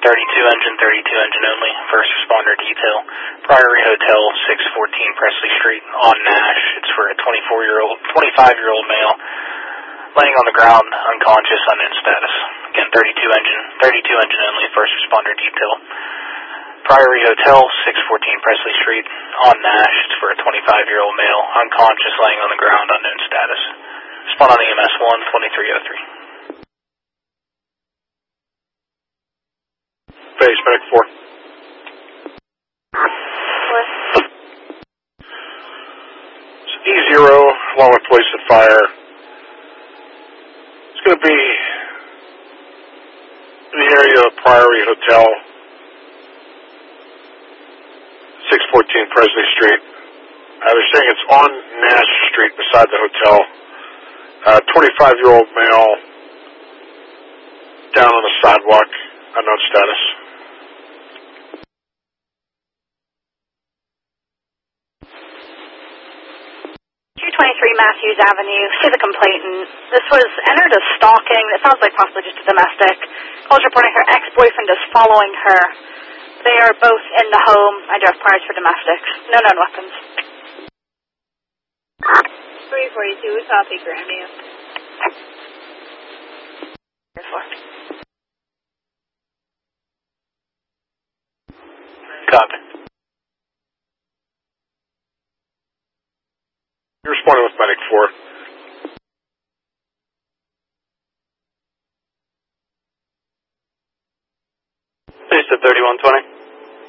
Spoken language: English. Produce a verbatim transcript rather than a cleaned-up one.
thirty-two engine, thirty-two engine only, first responder detail. Priory Hotel, six fourteen Presley Street, on Nash. It's for a twenty-four-year-old, twenty-five-year-old male, laying on the ground, unconscious, unknown status. Again, thirty-two engine, thirty-two engine only, first responder detail. Priory Hotel, six fourteen Presley Street, on Nash. It's for a twenty-five-year-old male, unconscious, laying on the ground, unknown status. Respond on E M S one, twenty-three oh three. Base, medic four. What? It's E zero, along with place of fire. It's going to be in the area of Priory Hotel, six fourteen Presley Street. Uh, they're saying it's on Nash Street beside the hotel. Uh, twenty-five-year-old male, down on the sidewalk, unknown status. two twenty-three Matthews Avenue, to the complainant. This was entered as stalking. It sounds like possibly just a domestic. Calls reporting her ex-boyfriend is following her. They are both in the home. I do have priors for domestics. No known weapons. three forty-two, we copy Grandview. Copy. You're responding with medic four. Base at thirty-one twenty.